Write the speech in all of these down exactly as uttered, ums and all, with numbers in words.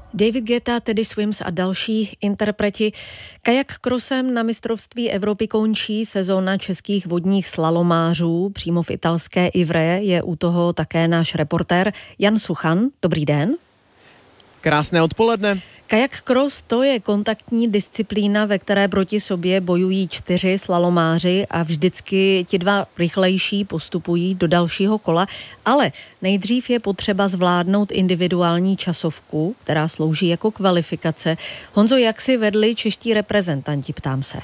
David Guetta, Teddy Swims a další interpreti. Kajak krosem na mistrovství Evropy končí sezóna českých vodních slalomářů. Přímo v italské Ivrea je u toho také náš reportér Jan Suchan. Dobrý den. Krásné odpoledne. Kajak cross to je kontaktní disciplína, ve které proti sobě bojují čtyři slalomáři a vždycky ti dva rychlejší postupují do dalšího kola, ale nejdřív je potřeba zvládnout individuální časovku, která slouží jako kvalifikace. Honzo, jak si vedli čeští reprezentanti, ptám se.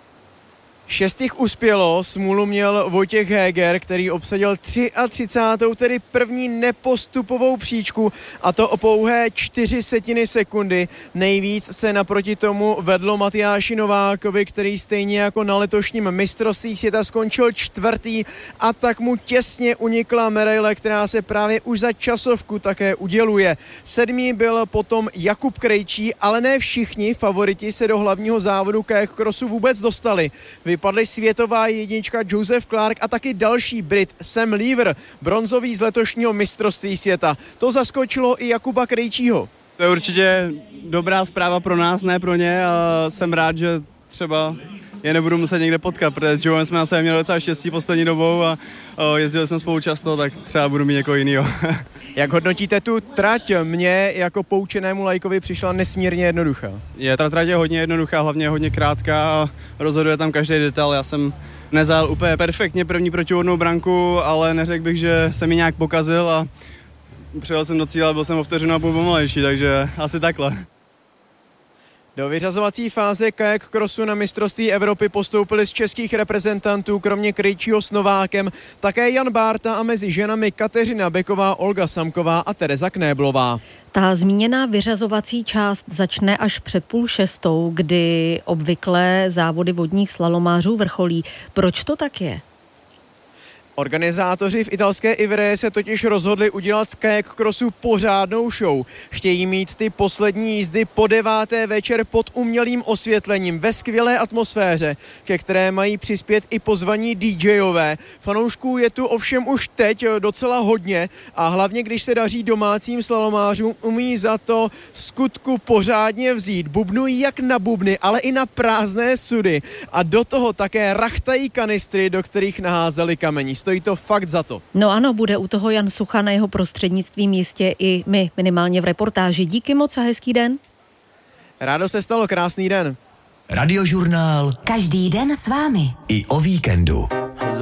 Šest jich uspělo, smůlu měl Vojtěch Heger, který obsadil třicátou třetí, tedy první nepostupovou příčku, a to o pouhé čtyři setiny sekundy. Nejvíc se naproti tomu vedlo Matyáši Novákovi, který stejně jako na letošním mistrovství světa skončil čtvrtý, a tak mu těsně unikla medaile, která se právě už za časovku také uděluje. Sedmý byl potom Jakub Krejčí, ale ne všichni favoriti se do hlavního závodu kajak crossu vůbec dostali. Vypadly světová jednička Joseph Clark a taky další Brit Sam Lever, bronzový z letošního mistrovství světa. To zaskočilo i Jakuba Krejčího. To je určitě dobrá zpráva pro nás, ne pro ně, a jsem rád, že třeba je nebudu muset někde potkat, protože s Joem jsme na sebe měli docela štěstí poslední dobou a jezdili jsme spolu často, tak třeba budu mít někoho jinýho. Jak hodnotíte tu trať? Mně jako poučenému laikovi přišla nesmírně jednoduchá. Je, ta trať je hodně jednoduchá, hlavně hodně krátká a rozhoduje tam každý detail. Já jsem nezajel úplně perfektně první protiúhodnou branku, ale neřekl bych, že se mi nějak pokazil a přijel jsem do cíle, byl jsem o vteřinu a půl pomalejší, takže asi takhle. Do vyřazovací fáze kajak crossu na mistrovství Evropy postoupili z českých reprezentantů kromě Krejčího s Novákem také Jan Bárta a mezi ženami Kateřina Beková, Olga Samková a Tereza Knéblová. Ta zmíněná vyřazovací část začne až před půl šestou, kdy obvykle závody vodních slalomářů vrcholí. Proč to tak je? Organizátoři v italské Ivrea se totiž rozhodli udělat z kajak crossu pořádnou show. Chtějí mít ty poslední jízdy po deváté večer pod umělým osvětlením ve skvělé atmosféře, ke které mají přispět i pozvaní DJové. Fanoušků je tu ovšem už teď docela hodně a hlavně když se daří domácím slalomářům, umí za to skutku pořádně vzít. Bubnují jak na bubny, ale i na prázdné sudy a do toho také rachtají kanistry, do kterých naházeli kamení. Stojí to fakt za to. No ano, bude u toho Jan Sucha, na jeho prostřednictvím jistě i my, minimálně v reportáži. Díky moc a hezký den. Rádo se stalo, krásný den. Radiožurnál. Každý den s vámi. I o víkendu.